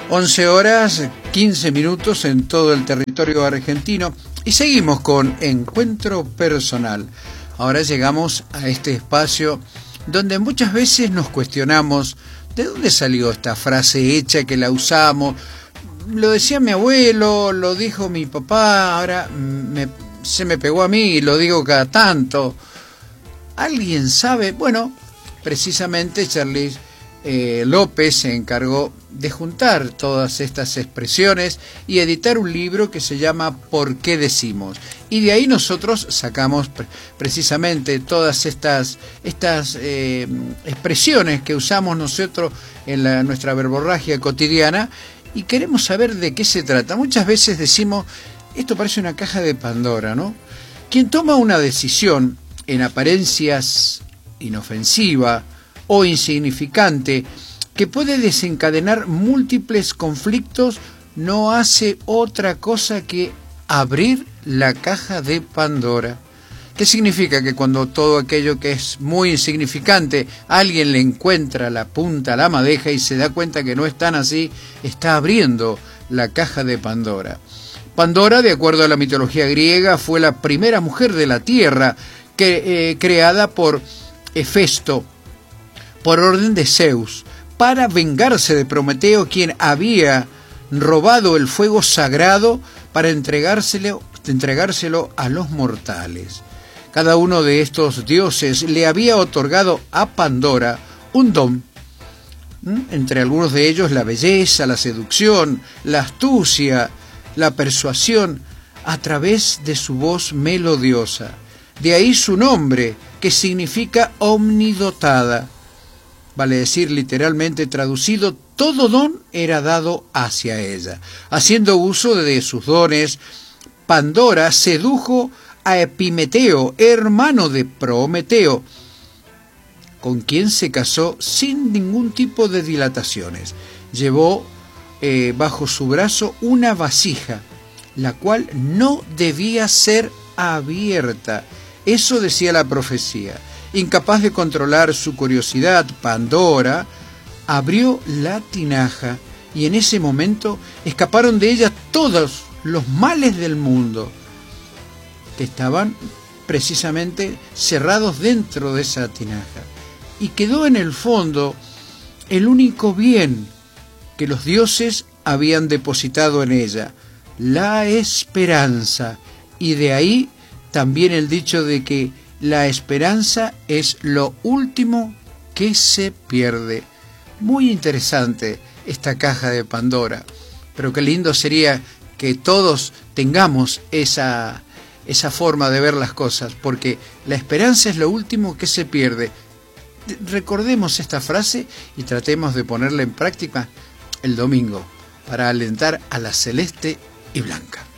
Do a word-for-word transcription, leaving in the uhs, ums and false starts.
once horas, quince minutos en todo el territorio argentino y seguimos con Encuentro Personal. Ahora llegamos a este espacio donde muchas veces nos cuestionamos de dónde salió esta frase hecha que la usamos. Lo decía mi abuelo, lo dijo mi papá, ahora me, se me pegó a mí y lo digo cada tanto. ¿Alguien sabe? Bueno, precisamente Charlie eh, López se encargó de juntar todas estas expresiones y editar un libro que se llama ¿Por qué decimos? Y de ahí nosotros sacamos pre- precisamente todas estas, estas eh, expresiones que usamos nosotros en la, nuestra verborragia cotidiana y queremos saber de qué se trata. Muchas veces decimos, esto parece una caja de Pandora, ¿no? Quien toma una decisión en apariencias inofensiva o insignificante que puede desencadenar múltiples conflictos, no hace otra cosa que abrir la caja de Pandora. ¿Qué significa? Que cuando todo aquello que es muy insignificante, alguien le encuentra la punta a la madeja y se da cuenta que no es tan así, está abriendo la caja de Pandora. Pandora, de acuerdo a la mitología griega, fue la primera mujer de la tierra que, eh, creada por Hefesto, por orden de Zeus, para vengarse de Prometeo, quien había robado el fuego sagrado para entregárselo, entregárselo a los mortales. Cada uno de estos dioses le había otorgado a Pandora un don, ¿Mm? entre algunos de ellos la belleza, la seducción, la astucia, la persuasión, a través de su voz melodiosa. De ahí su nombre, que significa omnidotada. Vale decir, literalmente traducido, todo don era dado hacia ella. Haciendo uso de sus dones, Pandora sedujo a Epimeteo, hermano de Prometeo, con quien se casó sin ningún tipo de dilataciones. Llevó eh, bajo su brazo una vasija, la cual no debía ser abierta. Eso decía la profecía. Incapaz de controlar su curiosidad, Pandora abrió la tinaja y en ese momento escaparon de ella todos los males del mundo que estaban precisamente cerrados dentro de esa tinaja. Y quedó en el fondo el único bien que los dioses habían depositado en ella, la esperanza. Y de ahí también el dicho de que la esperanza es lo último que se pierde. Muy interesante esta caja de Pandora, pero qué lindo sería que todos tengamos esa, esa forma de ver las cosas, porque la esperanza es lo último que se pierde. Recordemos esta frase y tratemos de ponerla en práctica el domingo para alentar a la celeste y blanca.